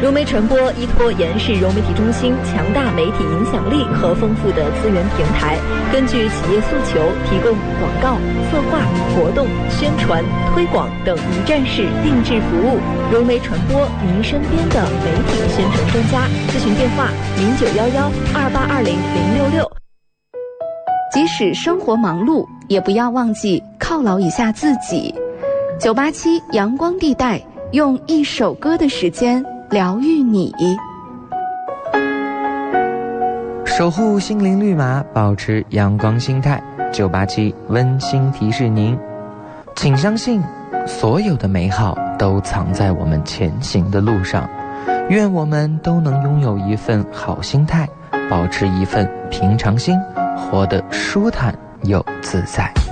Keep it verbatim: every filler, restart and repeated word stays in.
融媒传播依托延世融媒体中心强大媒体影响力和丰富的资源平台，根据企业诉求，提供广告、策划、活动、宣传、推广等一站式定制服务。融媒传播，您身边的媒体宣传专家。咨询电话：零九幺幺二八二零零六六。 即使生活忙碌，也不要忘记犒劳一下自己。九八七阳光地带，用一首歌的时间疗愈你， 守护心灵绿码，保持阳光心态。九八七温馨提示您，请相信，所有的美好都藏在我们前行的路上。愿我们都能拥有一份好心态，保持一份平常心，活得舒坦又自在。